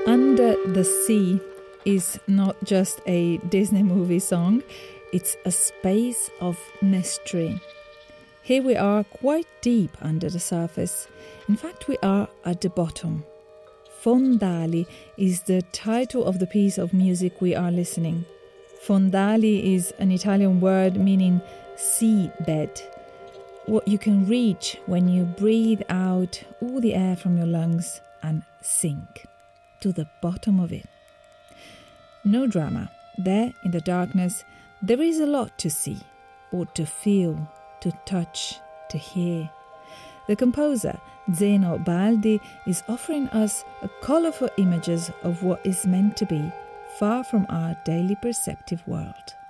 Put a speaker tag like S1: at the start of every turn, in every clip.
S1: Under the Sea is not just a Disney movie song, it's a space of mystery. Here we are quite deep under the surface. In fact, we are at the bottom. Fondali is the title of the piece of music we are listening. Fondali is an Italian word meaning seabed, what you can reach when you breathe out all the air from your lungs and sink to the bottom of it. No drama. There in the darkness, there is a lot to see, or to feel, to touch, to hear. The composer, Zeno Baldi, is offering us a colourful images of what is meant to be far from our daily perceptive world.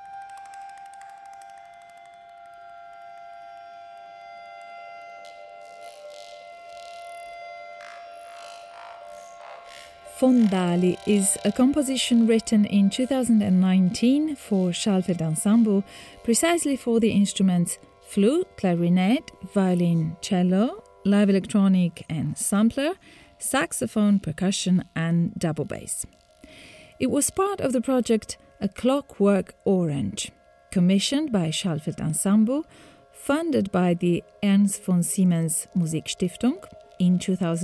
S1: Fondali is a composition written in 2019 for Schalfeld Ensemble, precisely for the instruments flute, clarinet, violin, cello, live electronic and sampler, saxophone, percussion and double bass. It was part of the project A Clockwork Orange, commissioned by Schalfeld Ensemble, funded by the Ernst von Siemens Musikstiftung in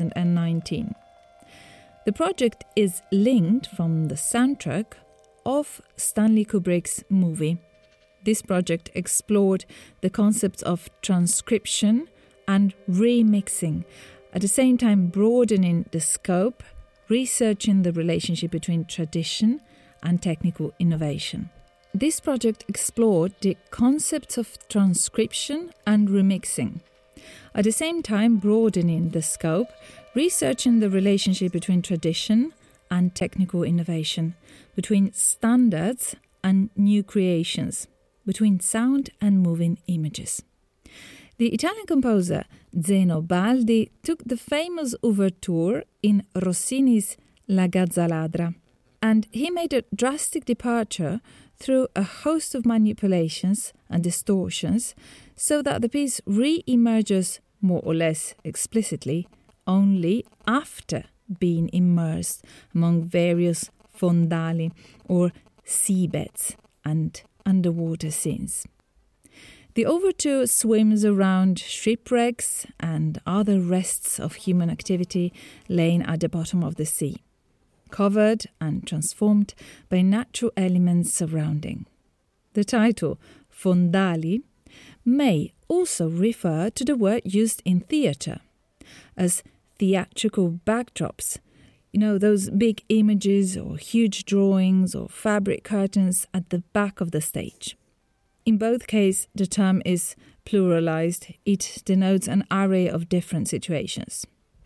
S1: 2019. The project is linked from the soundtrack of Stanley Kubrick's movie. This project explored the concepts of transcription and remixing, at the same time broadening the scope, researching the relationship between tradition and technical innovation. This project explored the concepts of transcription and remixing, at the same time broadening the scope, researching the relationship between tradition and technical innovation, between standards and new creations, between sound and moving images. The Italian composer Zeno Baldi took the famous ouverture in Rossini's La Gazzaladra, and he made a drastic departure through a host of manipulations and distortions so that the piece re-emerges more or less explicitly only after being immersed among various fondali or seabeds and underwater scenes. The overture swims around shipwrecks and other rests of human activity laying at the bottom of the sea, covered and transformed by natural elements surrounding. The title, Fondali, may also refer to the word used in theatre as theatrical backdrops, those big images or huge drawings or fabric curtains at the back of the stage. In both cases, the term is pluralized. It denotes an array of different situations.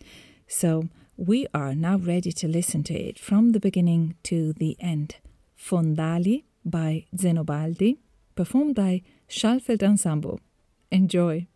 S1: So we are now ready to listen to it from the beginning to the end. Fondali by Zeno Baldi, performed by Schalfeld Ensemble. Enjoy!